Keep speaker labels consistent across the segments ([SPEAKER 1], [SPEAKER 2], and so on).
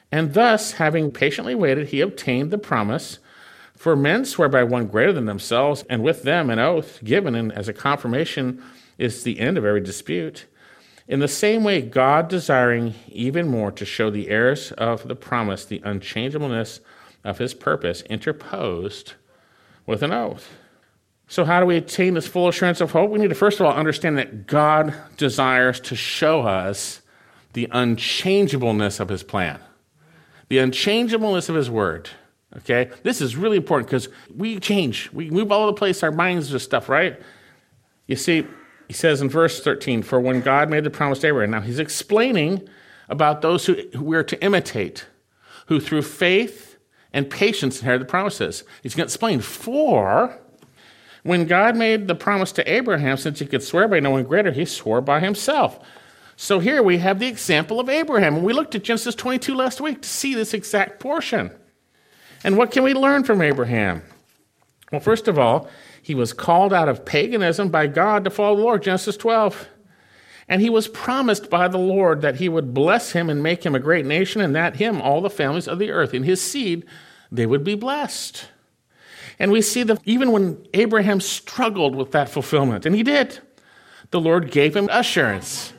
[SPEAKER 1] And thus, having patiently waited, he obtained the promise. For men swear by one greater than themselves, and with them an oath given and as a confirmation is the end of every dispute. In the same way, God, desiring even more to show the heirs of the promise the unchangeableness of his purpose, interposed with an oath. So how do we attain this full assurance of hope? We need to first of all understand that God desires to show us the unchangeableness of his plan, the unchangeableness of his word. Okay? This is really important because we change. We move all over the place. Our minds do stuff, right? You see, he says in verse 13, for when God made the promise to Abraham, now he's explaining about those who we're to imitate, who through faith and patience inherit the promises. He's going to explain, for when God made the promise to Abraham, since he could swear by no one greater, he swore by himself. So here we have the example of Abraham. And we looked at Genesis 22 last week to see this exact portion. And what can we learn from Abraham? Well, first of all, he was called out of paganism by God to follow the Lord, Genesis 12. And he was promised by the Lord that he would bless him and make him a great nation, and that him all the families of the earth, in his seed, they would be blessed. And we see that even when Abraham struggled with that fulfillment, and he did, the Lord gave him assurance.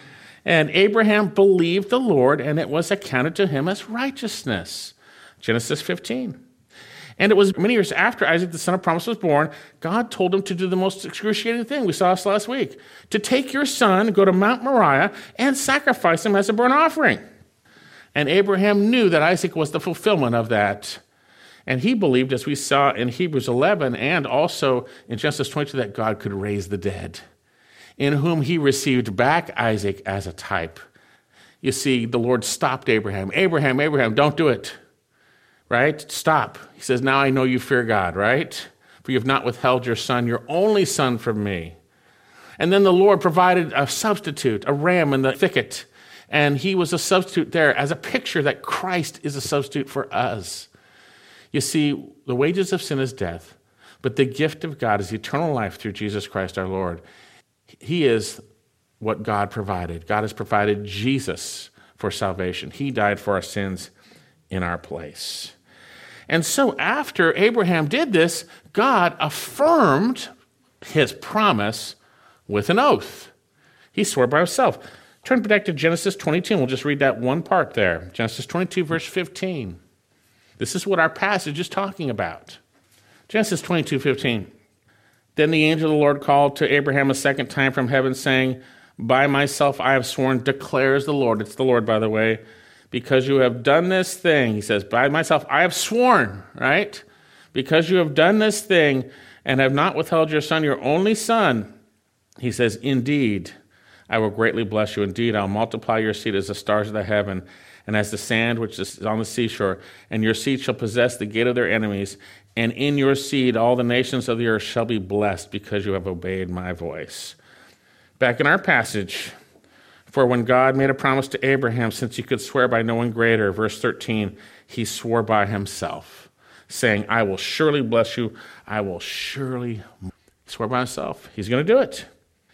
[SPEAKER 1] And Abraham believed the Lord, and it was accounted to him as righteousness. Genesis 15. And it was many years after Isaac, the son of promise, was born, God told him to do the most excruciating thing. We saw this last week. To take your son, go to Mount Moriah, and sacrifice him as a burnt offering. And Abraham knew that Isaac was the fulfillment of that. And he believed, as we saw in Hebrews 11 and also in Genesis 22, that God could raise the dead, in whom he received back Isaac as a type. You see, the Lord stopped Abraham. Abraham, don't do it. Right? Stop. He says, now I know you fear God, right? For you have not withheld your son, your only son, from me. And then the Lord provided a substitute, a ram in the thicket. And he was a substitute there as a picture that Christ is a substitute for us. You see, the wages of sin is death, but the gift of God is eternal life through Jesus Christ our Lord. He is what God provided. God has provided Jesus for salvation. He died for our sins in our place. And so after Abraham did this, God affirmed his promise with an oath. He swore by himself. Turn back to Genesis 22, and we'll just read that one part there. Genesis 22, verse 15. This is what our passage is talking about. Genesis 22, 15. Then the angel of the Lord called to Abraham a second time from heaven, saying, by myself I have sworn, declares the Lord. It's the Lord, by the way. Because you have done this thing, he says, by myself I have sworn, right? Because you have done this thing and have not withheld your son, your only son, he says, indeed, I will greatly bless you. Indeed, I'll multiply your seed as the stars of the heaven and as the sand which is on the seashore. And your seed shall possess the gate of their enemies. And in your seed all the nations of the earth shall be blessed because you have obeyed my voice. Back in our passage, for when God made a promise to Abraham, since he could swear by no one greater, verse 13, he swore by himself, saying, I will surely bless you. I will surely swear by himself. He's going to do it.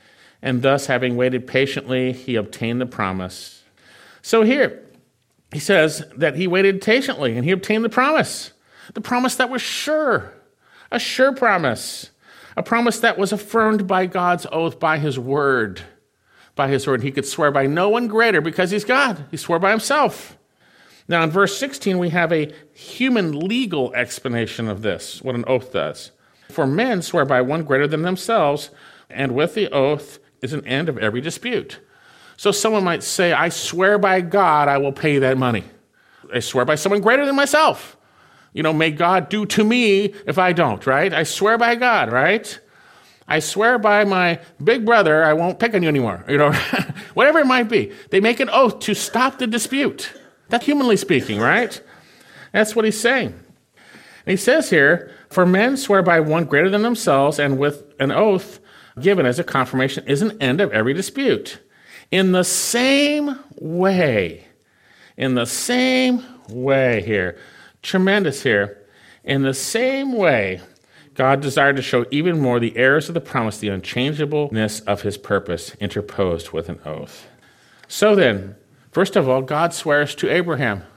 [SPEAKER 1] And thus, having waited patiently, he obtained the promise. So here, he says that he waited patiently and he obtained the promise that was sure, a sure promise, a promise that was affirmed by God's oath, by his word. By his word, he could swear by no one greater because he's God. He swore by himself. Now in verse 16, we have a human legal explanation of this, what an oath does. For men swear by one greater than themselves, and with the oath is an end of every dispute. So someone might say, I swear by God I will pay that money. I swear by someone greater than myself. May God do to me if I don't, right? I swear by God, right? I swear by my big brother, I won't pick on you anymore. Whatever it might be. They make an oath to stop the dispute. That's humanly speaking, right? That's what he's saying. And he says here, for men swear by one greater than themselves, and with an oath given as a confirmation is an end of every dispute. In the same way here, tremendous here, in the same way, God desired to show even more the heirs of the promise, the unchangeableness of his purpose, interposed with an oath. So then, first of all, God swears to Abraham.